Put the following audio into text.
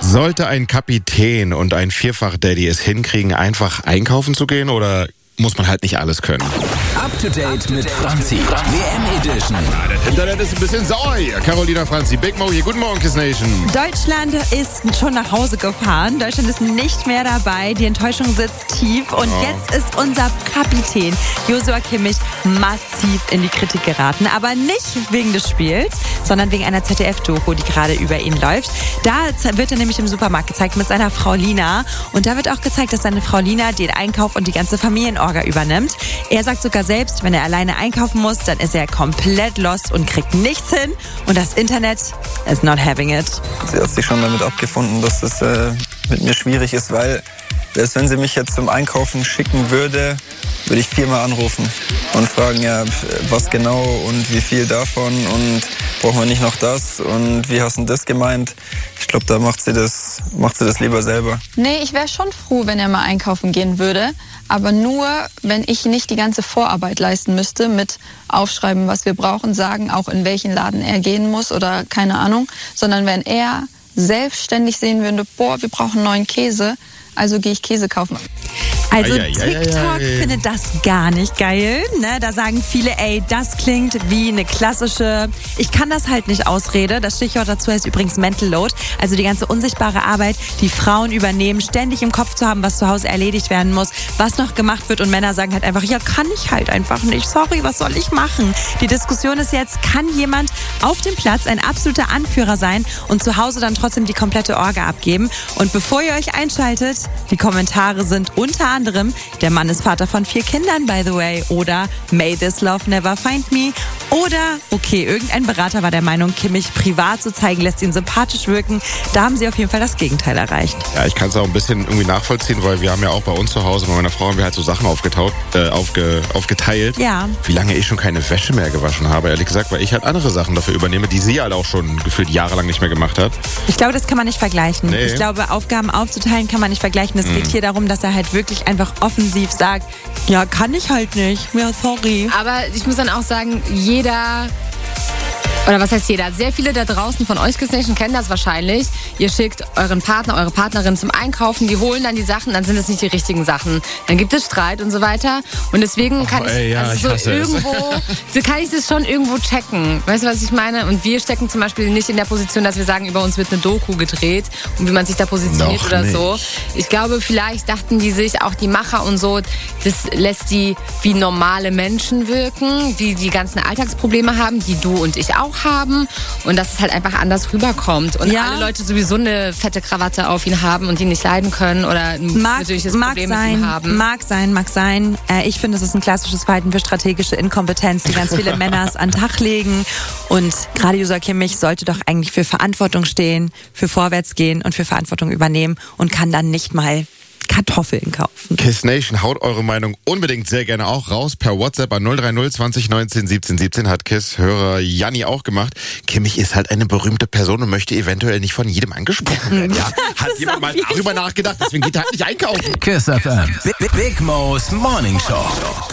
Sollte ein Kapitän und ein Vierfach-Daddy es hinkriegen, einfach einkaufen zu gehen, oder muss man halt nicht alles können? Up to date mit Franzi. WM Edition. Das Internet ist ein bisschen sauer hier. Carolina, Franzi, Big Mo hier. Guten Morgen, Kiss Nation. Deutschland ist schon nach Hause gefahren. Deutschland ist nicht mehr dabei. Die Enttäuschung sitzt tief. Und jetzt ist unser Kapitän Joshua Kimmich massiv in die Kritik geraten. Aber nicht wegen des Spiels, sondern wegen einer ZDF-Doku, die gerade über ihn läuft. Da wird er nämlich im Supermarkt gezeigt mit seiner Frau Lina. Und da wird auch gezeigt, dass seine Frau Lina den Einkauf und die ganze Familienorga übernimmt. Er sagt sogar selbst, wenn er alleine einkaufen muss, dann ist er komplett lost und kriegt nichts hin. Und das Internet is not having it. Sie hat sich schon damit abgefunden, dass es mit mir schwierig ist, weil selbst wenn sie mich jetzt zum Einkaufen schicken würde ich 4-mal anrufen und fragen, ja, was genau und wie viel davon und brauchen wir nicht noch das und wie hast du das gemeint? Ich glaube, da macht sie das lieber selber. Nee, ich wäre schon froh, wenn er mal einkaufen gehen würde, aber nur, wenn ich nicht die ganze Vorarbeit leisten müsste mit aufschreiben, was wir brauchen, sagen, auch in welchen Laden er gehen muss oder keine Ahnung, sondern wenn er selbstständig sehen würde, boah, wir brauchen neuen Käse, also gehe ich Käse kaufen. Also TikTok findet das gar nicht geil. Ne? Da sagen viele, ey, das klingt wie eine klassische, ich kann das halt nicht Ausrede. Das Stichwort dazu heißt übrigens Mental Load. Also die ganze unsichtbare Arbeit, die Frauen übernehmen, ständig im Kopf zu haben, was zu Hause erledigt werden muss, was noch gemacht wird. Und Männer sagen halt einfach, ja, kann ich halt einfach nicht. Sorry, was soll ich machen? Die Diskussion ist jetzt, kann jemand auf dem Platz ein absoluter Anführer sein und zu Hause dann trotzdem die komplette Orga abgeben? Und bevor ihr euch einschaltet, die Kommentare sind unter anderem, der Mann ist Vater von 4 Kindern, by the way, oder May this love never find me, oder, okay, irgendein Berater war der Meinung, Kimmich privat zu zeigen, lässt ihn sympathisch wirken. Da haben sie auf jeden Fall das Gegenteil erreicht. Ja, ich kann es auch ein bisschen irgendwie nachvollziehen, weil wir haben ja auch bei uns zu Hause, bei meiner Frau haben wir halt so Sachen aufgeteilt. Ja. Wie lange ich schon keine Wäsche mehr gewaschen habe, ehrlich gesagt, weil ich halt andere Sachen dafür übernehme, die sie halt auch schon gefühlt jahrelang nicht mehr gemacht hat. Ich glaube, das kann man nicht vergleichen. Nee. Ich glaube, Aufgaben aufzuteilen kann man nicht vergleichen. Es geht hier darum, dass er halt wirklich einfach offensiv sagt, ja, kann ich halt nicht. Ja, sorry. Aber ich muss dann auch sagen, oder was heißt jeder? Sehr viele da draußen von euch, Kiss Nation, kennen das wahrscheinlich. Ihr schickt euren Partner, eure Partnerin zum Einkaufen, die holen dann die Sachen, dann sind es nicht die richtigen Sachen. Dann gibt es Streit und so weiter. Und deswegen kann ich das schon irgendwo checken. Weißt du, was ich meine? Und wir stecken zum Beispiel nicht in der Position, dass wir sagen, über uns wird eine Doku gedreht und wie man sich da positioniert oder so. Ich glaube, vielleicht dachten die sich, auch die Macher und so, das lässt die wie normale Menschen wirken, die die ganzen Alltagsprobleme haben, die du und ich auch haben und dass es halt einfach anders rüberkommt und alle Leute sowieso eine fette Krawatte auf ihn haben und ihn nicht leiden können oder ein persönliches Problem mit ihm haben. Mag sein. Ich finde, es ist ein klassisches Verhalten für strategische Inkompetenz, die ganz viele Männer an den Tag legen und gerade Joshua Kimmich sollte doch eigentlich für Verantwortung stehen, für Vorwärtsgehen und für Verantwortung übernehmen und kann dann nicht mal Kartoffeln kaufen. Kiss Nation, haut eure Meinung unbedingt sehr gerne auch raus per WhatsApp an 030 20 19 17 17. Hat Kiss-Hörer Janni auch gemacht. Kimmich ist halt eine berühmte Person und möchte eventuell nicht von jedem angesprochen werden. Ja, hat jemand mal darüber nachgedacht, deswegen geht er halt nicht einkaufen. Kiss FM. Big Mo's Morning Show.